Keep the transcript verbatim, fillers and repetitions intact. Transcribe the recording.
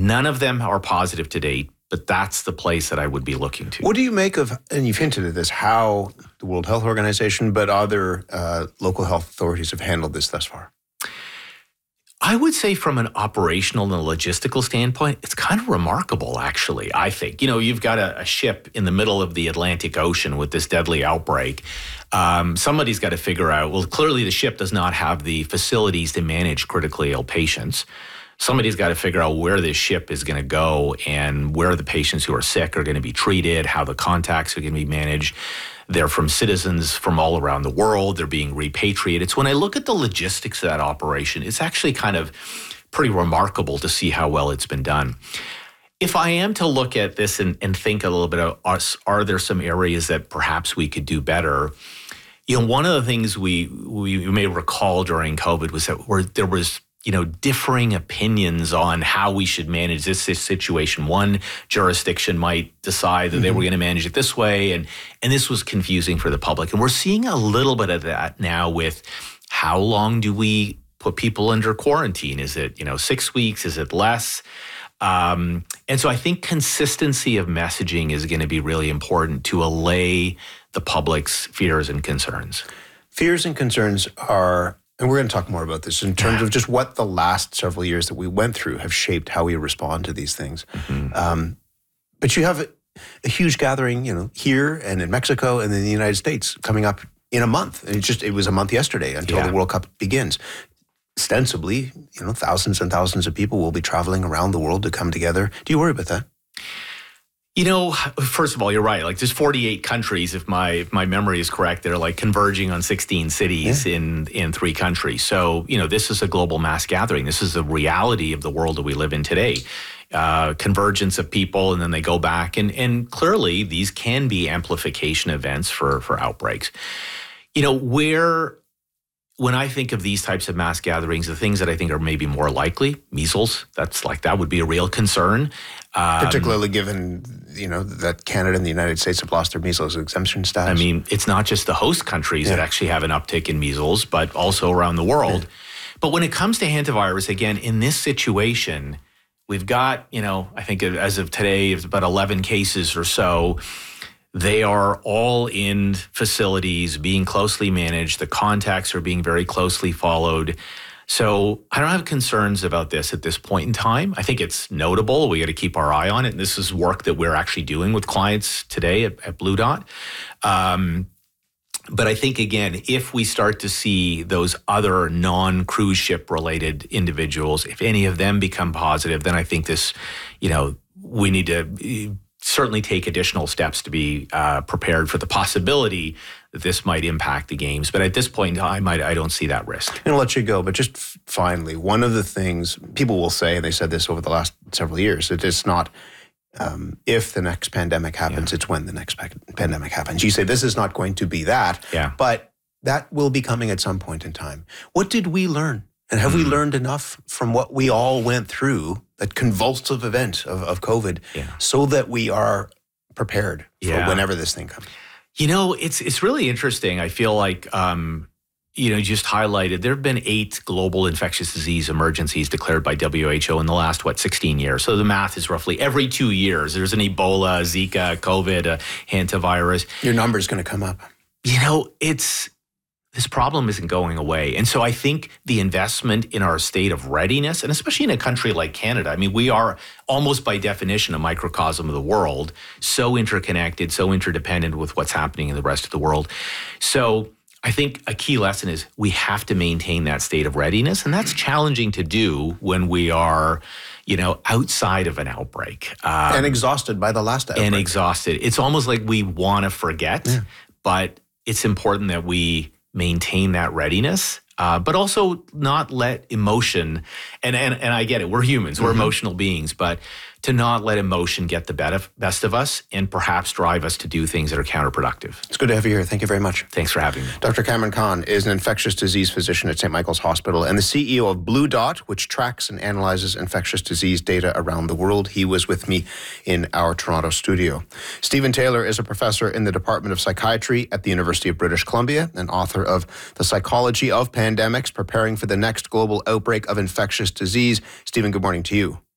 None of them are positive to date, but that's the place that I would be looking to. What do you make of, and you've hinted at this, how the World Health Organization, but other uh, local health authorities have handled this thus far? I would say from an operational and logistical standpoint, it's kind of remarkable, actually, I think. You know, you've got a, a ship in the middle of the Atlantic Ocean with this deadly outbreak. Um, somebody's got to figure out, well, clearly the ship does not have the facilities to manage critically ill patients. Somebody's got to figure out where this ship is going to go and where the patients who are sick are going to be treated, how the contacts are going to be managed. They're from citizens from all around the world. They're being repatriated. So when I look at the logistics of that operation, it's actually kind of pretty remarkable to see how well it's been done. If I am to look at this and, and think a little bit of, are, are there some areas that perhaps we could do better? You know, one of the things we we may recall during COVID was that where there was you know, differing opinions on how we should manage this, this situation. One jurisdiction might decide that mm-hmm. they were going to manage it this way, and and this was confusing for the public. And we're seeing a little bit of that now with how long do we put people under quarantine? Is it, you know, six weeks? Is it less? Um, and so I think consistency of messaging is going to be really important to allay the public's fears and concerns. Fears and concerns are... And we're going to talk more about this in terms of just what the last several years that we went through have shaped how we respond to these things. Mm-hmm. Um, but you have a, a huge gathering, you know, here and in Mexico and in the United States coming up in a month. And it just, it was a month yesterday until yeah. the World Cup begins. Ostensibly, you know, thousands and thousands of people will be traveling around the world to come together. Do you worry about that? You know, first of all, you're right. Like there's forty-eight countries, if my if my memory is correct, that are like converging on sixteen cities yeah. in, in three countries. So, you know, this is a global mass gathering. This is the reality of the world that we live in today. Uh, convergence of people, and then they go back. And, and clearly, these can be amplification events for, for outbreaks. You know, where... When I think of these types of mass gatherings, the things that I think are maybe more likely, measles, that's like, that would be a real concern. Um, Particularly given, you know, that Canada and the United States have lost their measles exemption status. I mean, it's not just the host countries yeah. that actually have an uptick in measles, but also around the world. Yeah. But when it comes to hantavirus, again, in this situation, we've got, you know, I think as of today, it's about eleven cases or so. They are all in facilities being closely managed. The contacts are being very closely followed. So I don't have concerns about this at this point in time. I think it's notable. We got to keep our eye on it. And this is work that we're actually doing with clients today at, at Blue Dot. Um, but I think, again, if we start to see those other non-cruise ship related individuals, if any of them become positive, then I think this, you know, we need to certainly take additional steps to be uh, prepared for the possibility that this might impact the games. But at this point in time, I, I don't see that risk. I'm going to let you go, but just f- finally, one of the things people will say, and they said this over the last several years, that it's not um, if the next pandemic happens, yeah. it's when the next pa- pandemic happens. You say this is not going to be that, yeah. but that will be coming at some point in time. What did we learn? And have mm. we learned enough from what we all went through, that convulsive event of, of COVID, yeah. so that we are prepared for yeah. whenever this thing comes? You know, it's it's really interesting. I feel like, um, you know, you just highlighted, there have been eight global infectious disease emergencies declared by W H O in the last, what, sixteen years. So the math is roughly every two years. There's an Ebola, Zika, COVID, a hantavirus. Your number's going to come up. You know, it's... This problem isn't going away. And so I think the investment in our state of readiness, and especially in a country like Canada, I mean, we are almost by definition a microcosm of the world, so interconnected, so interdependent with what's happening in the rest of the world. So I think a key lesson is we have to maintain that state of readiness. And that's challenging to do when we are, you know, outside of an outbreak. Um, and exhausted by the last outbreak. And exhausted. It's almost like we want to forget, yeah. but it's important that we maintain that readiness, uh, but also not let emotion, and, and and I get it, we're humans, mm-hmm. we're emotional beings, but to not let emotion get the best of us and perhaps drive us to do things that are counterproductive. It's good to have you here. Thank you very much. Thanks for having me. Doctor Cameron Kahn is an infectious disease physician at Saint Michael's Hospital and the C E O of Blue Dot, which tracks and analyzes infectious disease data around the world. He was with me in our Toronto studio. Stephen Taylor is a professor in the Department of Psychiatry at the University of British Columbia and author of The Psychology of Pandemics, Preparing for the Next Global Outbreak of Infectious Disease. Stephen, good morning to you.